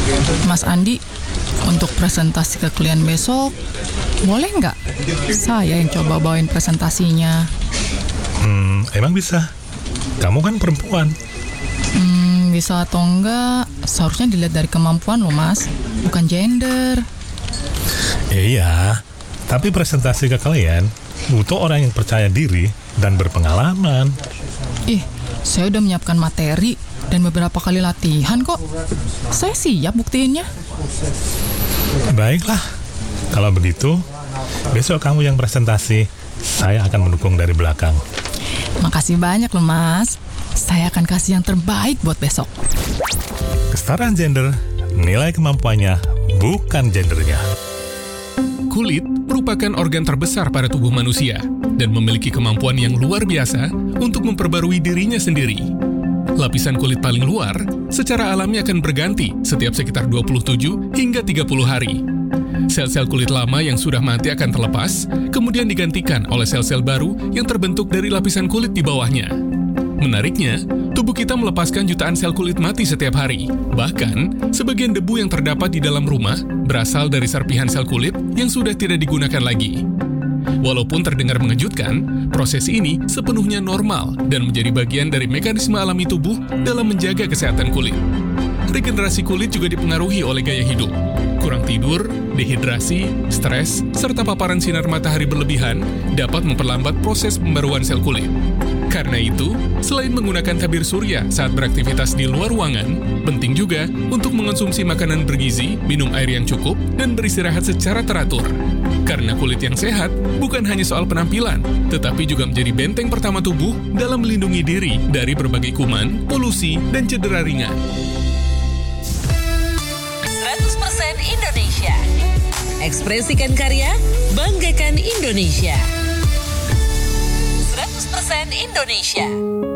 Mas Andi, untuk presentasi ke klien besok, boleh nggak saya yang coba bawain presentasinya? Emang bisa? Kamu kan perempuan. Bisa atau enggak, seharusnya dilihat dari kemampuan loh mas, bukan gender. Iya, tapi presentasi ke klien butuh orang yang percaya diri dan berpengalaman. Saya udah menyiapkan materi dan beberapa kali latihan kok. Saya siap buktiinnya. Baiklah, kalau begitu, besok kamu yang presentasi, saya akan mendukung dari belakang. Makasih banyak loh mas. Saya akan kasih yang terbaik buat besok. Kesetaraan gender, nilai kemampuannya, bukan gendernya. Kulit merupakan organ terbesar pada tubuh manusia dan memiliki kemampuan yang luar biasa untuk memperbarui dirinya sendiri. Lapisan kulit paling luar secara alami akan berganti setiap sekitar 27 hingga 30 hari. Sel-sel kulit lama yang sudah mati akan terlepas, kemudian digantikan oleh sel-sel baru yang terbentuk dari lapisan kulit di bawahnya. Menariknya, tubuh kita melepaskan jutaan sel kulit mati setiap hari. Bahkan, sebagian debu yang terdapat di dalam rumah berasal dari serpihan sel kulit yang sudah tidak digunakan lagi. Walaupun terdengar mengejutkan, proses ini sepenuhnya normal dan menjadi bagian dari mekanisme alami tubuh dalam menjaga kesehatan kulit. Regenerasi kulit juga dipengaruhi oleh gaya hidup. Kurang tidur, dehidrasi, stres, serta paparan sinar matahari berlebihan dapat memperlambat proses pembaruan sel kulit. Karena itu, selain menggunakan tabir surya saat beraktivitas di luar ruangan, penting juga untuk mengonsumsi makanan bergizi, minum air yang cukup, dan beristirahat secara teratur. Karena kulit yang sehat bukan hanya soal penampilan, tetapi juga menjadi benteng pertama tubuh dalam melindungi diri dari berbagai kuman, polusi, dan cedera ringan. 100% Indonesia. Ekspresikan karya, banggakan Indonesia. 100% Indonesia.